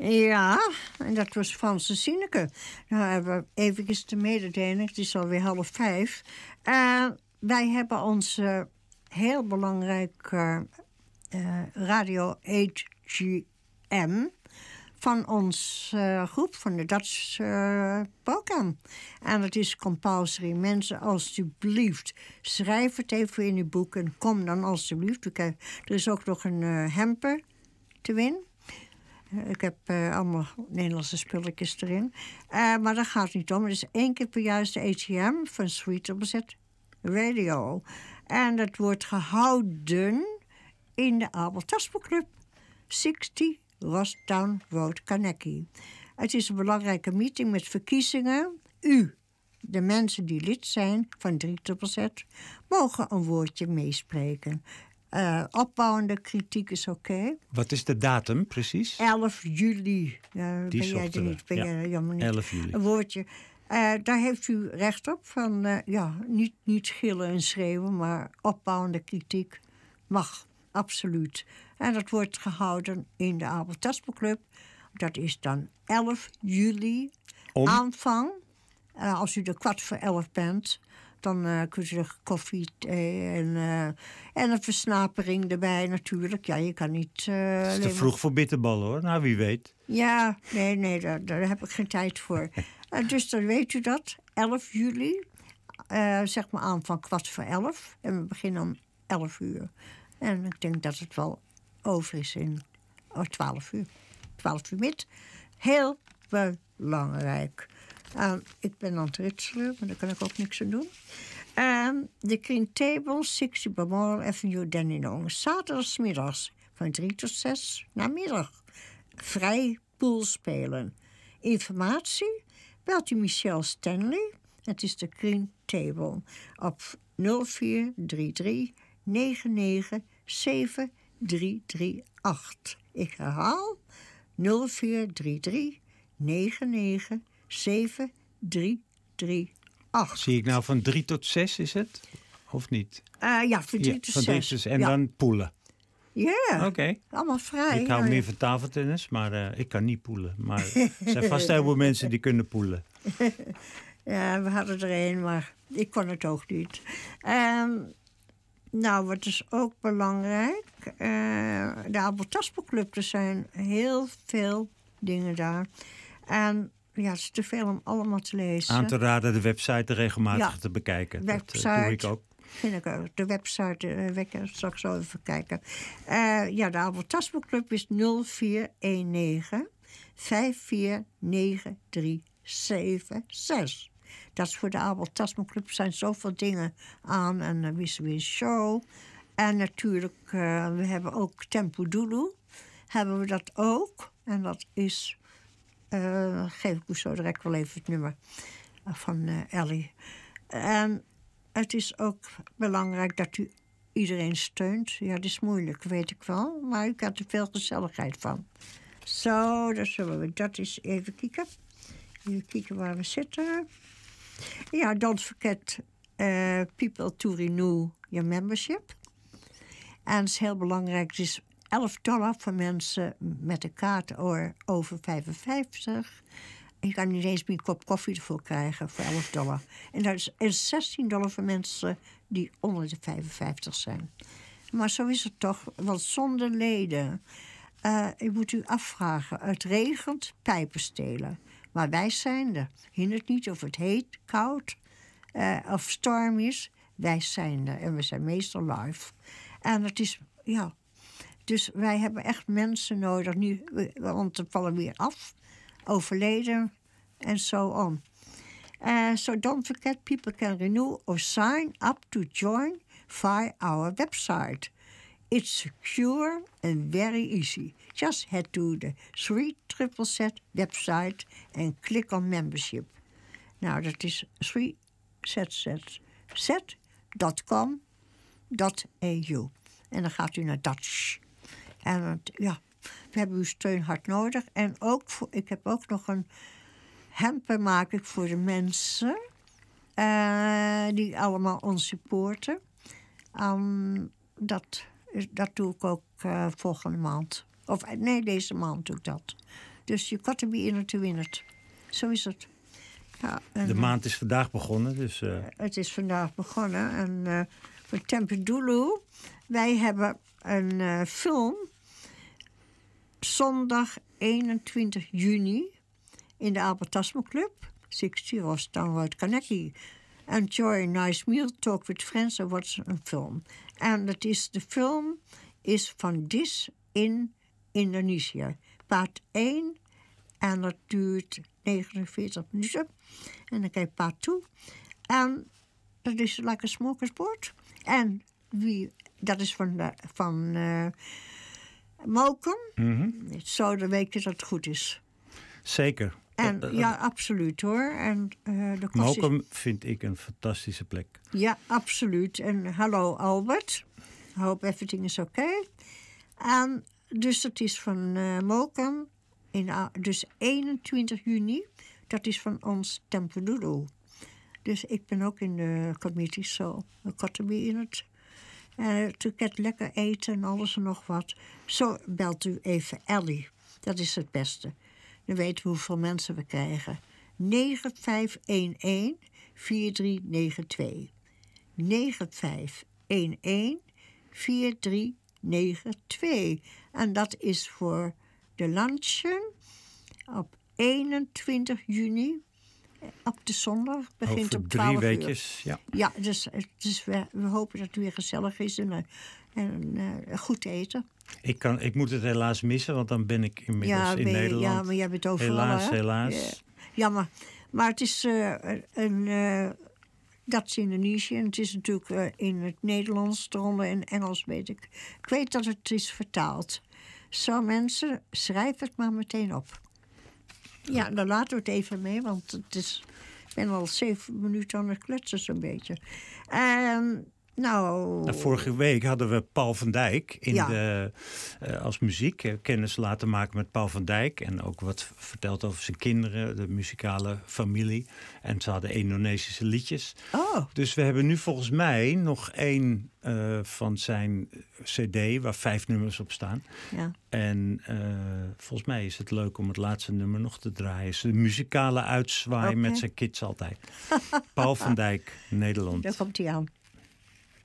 Ja, en dat was Franse Sineke. Nou hebben we even de mededeling, het is alweer 4:30. Wij hebben ons heel belangrijk radio HGM van ons groep, van de Dutch program. En het is compulsory. Mensen, alstublieft, schrijf het even in uw boek en kom dan alstublieft. Er is ook nog een hamper te winnen. Ik heb allemaal Nederlandse spulletjes erin. Maar dat gaat niet om. Het is 1 keer per jaar de ATM van Sweet Opzet Radio. En dat wordt gehouden in de Abel Tasboekclub 60 Rostown Road, Carnegie. Het is een belangrijke meeting met verkiezingen. U, de mensen die lid zijn van 3ZZ, mogen een woordje meespreken. Opbouwende kritiek is oké. Wat is de datum precies? 11 juli. Die ben jij er niet? Ben jij jammer niet? 11 juli. Een woordje. Daar heeft u recht op. Van, niet gillen en schreeuwen, maar opbouwende kritiek mag absoluut. En dat wordt gehouden in de Abel Tasboekclub. Dat is dan 11 juli. Aanvang. Als u er 11:15 bent, dan kunt u er koffie, thee en een versnapering erbij natuurlijk. Ja, je kan niet... Het is te vroeg voor bitterballen, hoor. Nou, wie weet. Ja, nee, daar heb ik geen tijd voor. Dus dan weet u dat. 11 juli, zeg maar aan van 11:15. En we beginnen om 11 uur. En ik denk dat het wel over is in 12 uur. 12 uur mid. Heel belangrijk. Ik ben aan het ritselen, maar daar kan ik ook niks aan doen. De Green Table, 60 Balmoral Avenue, Dandenong. Zaterdagmiddags van 3 tot 6 namiddag. Vrij pool spelen. Informatie? Belt u Michelle Stanley. Het is de Green Table. Op 0433 99 7338. Ik herhaal. 0433 99 7338. Zie ik nou van 3 tot 6 is het? Of niet? Ja, van 3 tot 6. En dan poelen. Ja, Oké. Allemaal vrij. Ik hou meer van tafeltennis, maar ik kan niet poelen. Maar er zijn vast heel veel mensen die kunnen poelen. Ja, we hadden er een, maar ik kon het ook niet. Nou, wat is ook belangrijk? De Abel Tasboekclub, er zijn heel veel dingen daar. En ja, het is te veel om allemaal te lezen. Aan te raden de website regelmatig te bekijken. Website, dat doe ik ook. Vind ik ook. De website, zal ik zo even kijken. De Abel Tasboekclub is 0419 549376. Dat is voor de Abel Tasboekclub. Er zijn zoveel dingen aan. En weer show. En natuurlijk, we hebben ook Tempo Dulu. Hebben we dat ook. En dat is... geef ik u zo direct wel even het nummer van Ellie. En het is ook belangrijk dat u iedereen steunt. Ja, dat is moeilijk, weet ik wel. Maar u krijgt er veel gezelligheid van. Zo, dat is even kijken. Even kijken waar we zitten. Ja, don't forget people to renew your membership. En het is heel belangrijk, het is $11 voor mensen met een kaart over 55. Je kan niet eens meer een kop koffie ervoor krijgen voor $11. En dat is $16 voor mensen die onder de 55 zijn. Maar zo is het toch, want zonder leden... ik moet u afvragen, het regent, pijpen stelen. Maar wij zijn er. Hindert niet of het heet, koud of storm is. Wij zijn er en we zijn meestal live. En het is, ja... Dus wij hebben echt mensen nodig nu, want ze vallen weer af, overleden en so on. So don't forget, people can renew or sign up to join via our website. It's secure and very easy. Just head to the 3ZZ website and click on membership. Nou, dat is 3ZZ.com.au. En dan gaat u naar Dutch. En ja, we hebben uw steun hard nodig. En ook ik heb ook nog een hamper maak ik voor de mensen die allemaal ons supporten. Dat doe ik ook volgende maand. Of nee, deze maand doe ik dat. Dus je got to be in it to win it. Zo is het. Ja, en, De maand is vandaag begonnen, dus... Het is vandaag begonnen. En voor Tempedulu, wij hebben een film... zondag 21 juni in de Albert Tasman Club. 60 was Downward Carnegie. Enjoy a nice meal, talk with friends en watch een film. En de film is van Dis in Indonesië. Part 1 en dat duurt 49 minuten. En dan krijg je part 2. En dat is like a smorgasbord. En dat is van Mokum. Zo, dan weet je dat het goed is. Zeker. En, ja, absoluut hoor. En, Mokum vind ik een fantastische plek. Ja, absoluut. En hallo Albert. I hope everything is okay. En dus dat is van Mokum. Dus 21 juni. Dat is van ons Tempedulu. Dus ik ben ook in de committee, zo. Ik got to be in het. To get lekker eten en alles en nog wat. Zo belt u even Ellie. Dat is het beste. Dan weten we hoeveel mensen we krijgen. 9511 4392. 9511 4392. En dat is voor de luncheon op 21 juni. Op de zondag begint over op 12 uur. 3 weekjes, ja. Ja, dus we hopen dat het weer gezellig is en goed eten. Ik moet het helaas missen, want dan ben ik inmiddels in Nederland. Ja, maar jij bent overal. Helaas. Jammer. Maar het is dat is Indonesië. En het is natuurlijk in het Nederlands, eronder in Engels weet ik. Ik weet dat het is vertaald. Zo mensen, schrijf het maar meteen op. Ja, dan laten we het even mee, want ik ben al 7 minuten aan het kletsen zo'n beetje. Vorige week hadden we Paul van Dijk als muziek kennis laten maken met Paul van Dijk. En ook wat verteld over zijn kinderen, de muzikale familie. En ze hadden Indonesische liedjes. Oh. Dus we hebben nu volgens mij nog 1 van zijn cd waar 5 nummers op staan. Ja. En volgens mij is het leuk om het laatste nummer nog te draaien. Is de muzikale uitzwaai met zijn kids altijd. Paul van Dijk, Nederland. Daar komt hij aan.